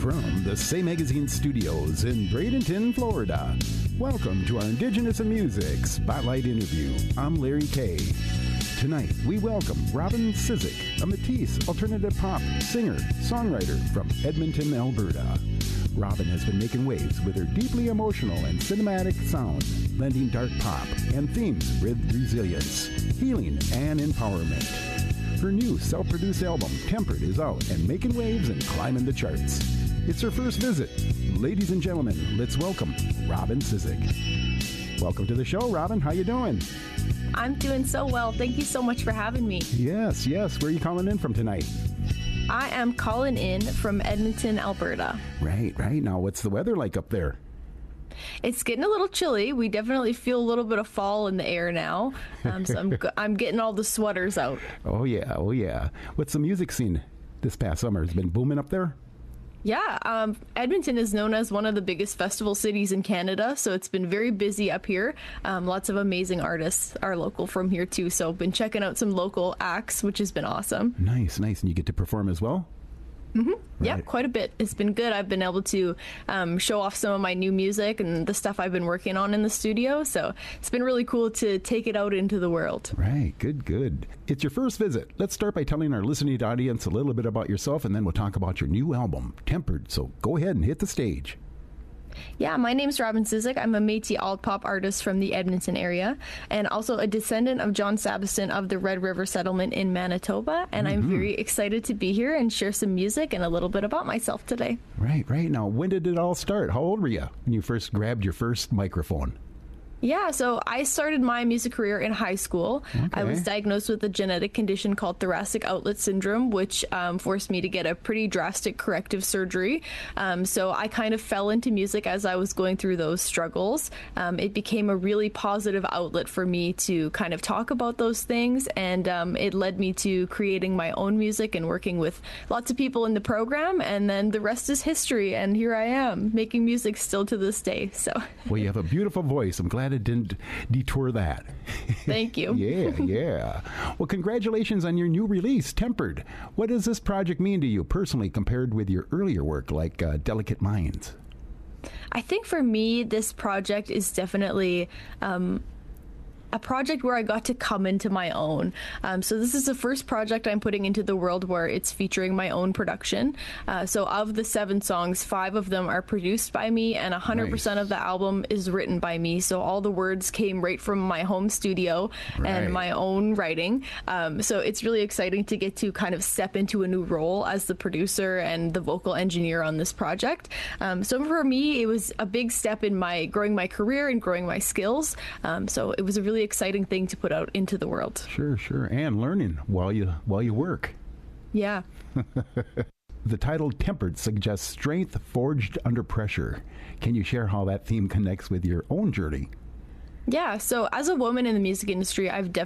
From the Say Magazine studios in Bradenton, Florida, welcome to our Indigenous in Music Spotlight interview. I'm Larry Kay. Tonight, we welcome Robin Cizik, a Métis alternative pop singer, songwriter from Edmonton, Alberta. Robin has been making waves with her deeply emotional and cinematic sound, blending dark pop and themes with resilience, healing, and empowerment. Her new self-produced album, Tempered, is out and making waves and climbing the charts. It's her first visit. Ladies and gentlemen, let's welcome Robin Cizik. Welcome to the show, Robin. How you doing? I'm doing so well. Thank you so much for having me. Yes. Where are you calling in from tonight? I am calling in from Edmonton, Alberta. Right. Now, what's the weather like up there? It's getting a little chilly. We definitely feel a little bit of fall in the air now. So I'm getting all the sweaters out. Oh, yeah. What's the music scene this past summer? Has it been booming up there? Yeah, Edmonton is known as one of the biggest festival cities in Canada, so it's been very busy up here. Lots of amazing artists are local from here too, so I've been checking out some local acts, which has been awesome. Nice. And you get to perform as well? Mm-hmm. Right. Yeah, quite a bit. It's been good. I've been able to show off some of my new music and the stuff I've been working on in the studio. So it's been really cool to take it out into the world. Right. Good. It's your first visit. Let's start by telling our listening audience a little bit about yourself, and then we'll talk about your new album, Tempered. So go ahead and hit the stage. Yeah, my name's Robin Cizik. I'm a Métis alt-pop artist from the Edmonton area and also a descendant of John Sabiston of the Red River Settlement in Manitoba. And I'm very excited to be here and share some music and a little bit about myself today. Right. Now, when did it all start? How old were you when you first grabbed your first microphone? Yeah, so I started my music career in high school. Okay. I was diagnosed with a genetic condition called thoracic outlet syndrome, which forced me to get a pretty drastic corrective surgery. So I kind of fell into music as I was going through those struggles. It became a really positive outlet for me to kind of talk about those things, and it led me to creating my own music and working with lots of people in the program, and then the rest is history, and here I am, making music still to this day. So. Well, you have a beautiful voice. I'm glad it didn't detour that. Thank you. Yeah. Well, congratulations on your new release, Tempered. What does this project mean to you personally compared with your earlier work like Delicate Minds? I think for me, this project is definitely a project where I got to come into my own. So this is the first project I'm putting into the world where it's featuring my own production. So of the 7 songs, 5 of them are produced by me, and 100% of the album is written by me. So all the words came right from my home studio and my own writing. So it's really exciting to get to kind of step into a new role as the producer and the vocal engineer on this project. So for me, it was a big step in my growing my career and growing my skills. So it was a really exciting thing to put out into the world. Sure. And learning while you work. Yeah. The title Tempered suggests strength forged under pressure. Can you share how that theme connects with your own journey? Yeah, so as a woman in the music industry, I've